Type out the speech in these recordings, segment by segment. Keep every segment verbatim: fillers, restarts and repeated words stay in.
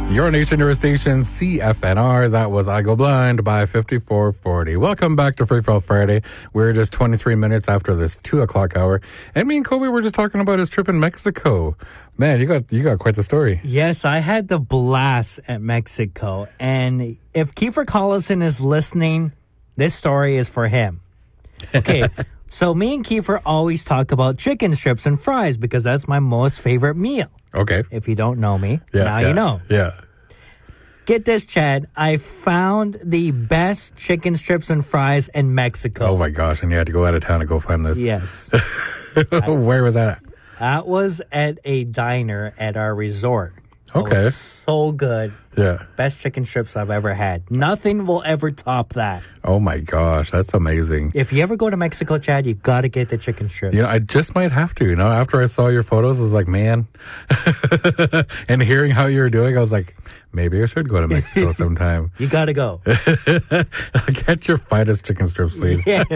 Your nation, your station, C F N R. That was I Go Blind by fifty-four forty. Welcome back to Free For All Friday. We're just twenty-three minutes after this two o'clock hour. And me and Kobe were just talking about his trip in Mexico. Man, you got you got quite the story. Yes, I had the blast at Mexico. And if Kiefer Collison is listening, this story is for him. Okay, so me and Kiefer always talk about chicken strips and fries because that's my most favorite meal. Okay. If you don't know me, Yeah, now yeah, you know. Yeah. Get this, Chad. I found the best chicken strips and fries in Mexico. Oh, my gosh. And you had to go out of town to go find this. Yes. Where was that at? That was at a diner at our resort. It Okay. was so good. Yeah. Best chicken strips I've ever had. Nothing will ever top that. Oh, my gosh. That's amazing. If you ever go to Mexico, Chad, you got to get the chicken strips. You know, I just might have to. You know, after I saw your photos, I was like, man. And hearing how you were doing, I was like, maybe I should go to Mexico sometime. You got to go. Get your finest chicken strips, please. Yes.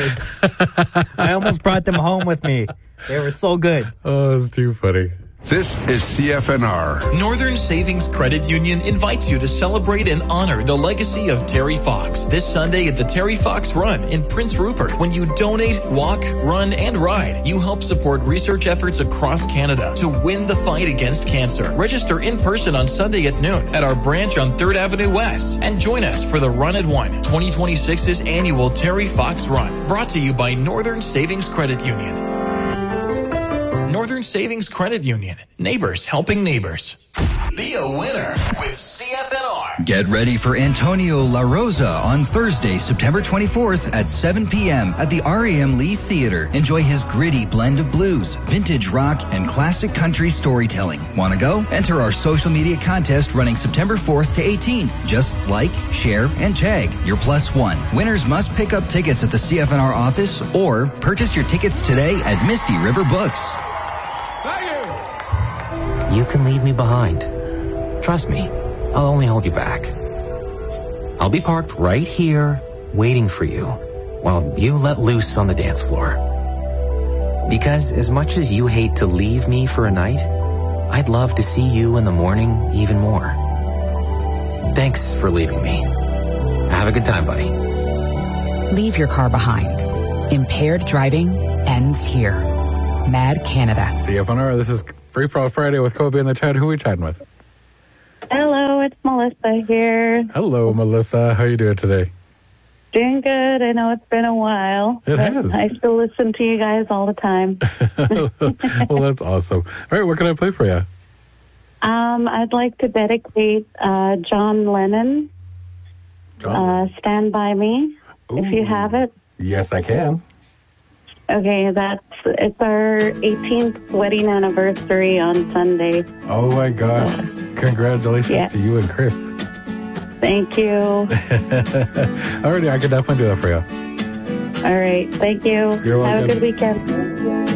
I almost brought them home with me. They were so good. Oh, it's too funny. This is C F N R. Northern Savings Credit Union invites you to celebrate and honor the legacy of Terry Fox this Sunday at the Terry Fox Run in Prince Rupert. When you donate, walk, run, and ride, you help support research efforts across Canada to win the fight against cancer. Register in person on Sunday at noon at our branch on third Avenue West and join us for the Run at One, twenty twenty-six's annual Terry Fox Run, brought to you by Northern Savings Credit Union. Northern Savings Credit Union. Neighbors helping neighbors. Be a winner with C F N R. Get ready for Antonio La Rosa on Thursday, September twenty-fourth at seven p.m. at the R A M Lee Theater. Enjoy his gritty blend of blues, vintage rock, and classic country storytelling. Want to go? Enter our social media contest running September fourth to eighteenth. Just like, share, and tag your plus one. Winners must pick up tickets at the C F N R office or purchase your tickets today at Misty River Books. You can leave me behind. Trust me, I'll only hold you back. I'll be parked right here, waiting for you, while you let loose on the dance floor. Because as much as you hate to leave me for a night, I'd love to see you in the morning even more. Thanks for leaving me. Have a good time, buddy. Leave your car behind. Impaired driving ends here. Mad Canada. C F N R, this is Free For All Friday with Kobe in the chat. Who are we chatting with? Hello, it's Melissa here. Hello, Melissa. How are you doing today? Doing good. I know it's been a while. It but has. I still listen to you guys all the time. Well, that's awesome. All right, what can I play for you? Um, I'd like to dedicate uh, John Lennon, John? Uh, Stand By Me, Ooh. if you have it. Yes, I can. Okay, that's it's our eighteenth wedding anniversary on Sunday. Oh, my gosh. Congratulations Yeah. to you and Chris. Thank you. Alrighty, I can definitely do that for you. All right, thank you. You're Have a welcome. good weekend.